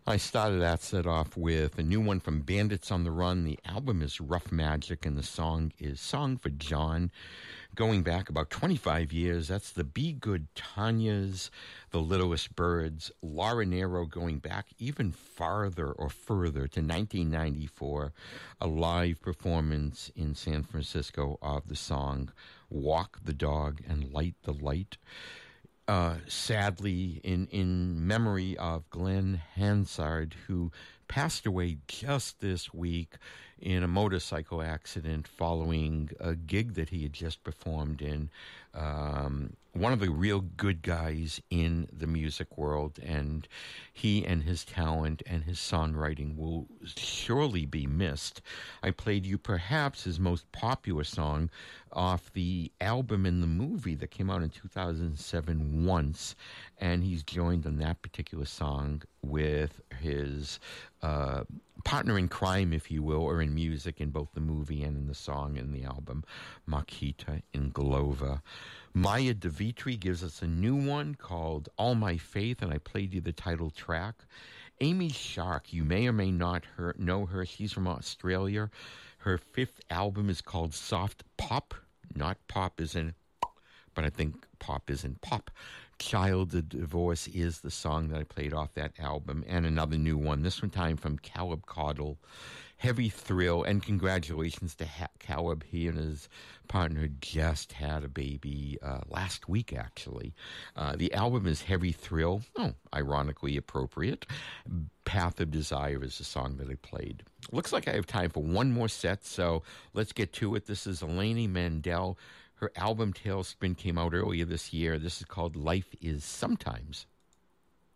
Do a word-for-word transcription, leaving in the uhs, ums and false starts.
I started that set off with a new one from Bandits on the Run. The album is Rough Magic, and the song is Song for John. Going back about twenty-five years, that's the Be Good Tanya's, The Littlest Birds, Laura Nero going back even farther or further to nineteen ninety-four, a live performance in San Francisco of the song Walk the Dog and Light the Light. Uh, sadly, in, in memory of Glenn Hansard, who passed away just this week in a motorcycle accident following a gig that he had just performed in. Um, one of the real good guys in the music world, and he and his talent and his songwriting will surely be missed. I played you perhaps his most popular song off the album in the movie that came out in two thousand seven, Once, and he's joined on that particular song with his uh, partner in crime, if you will, or in music, in both the movie and in the song and the album, Makita Inglova. Maya Devitri gives us a new one called All My Faith, and I played you the title track. Amy Shark, you may or may not her, know her. She's from Australia. Her fifth album is called Soft Pop. Not pop as in, but I think pop is in pop. Child of Divorce is the song that I played off that album, and another new one, this one time from Caleb Caudle, Heavy Thrill, and congratulations to ha- Caleb. He and his partner just had a baby uh, last week, actually. Uh, the album is Heavy Thrill, oh, ironically appropriate. Path of Desire is the song that I played. Looks like I have time for one more set, so let's get to it. This is Eleni Mandel. Her album Tailspin came out earlier this year. This is called Life is Sometimes.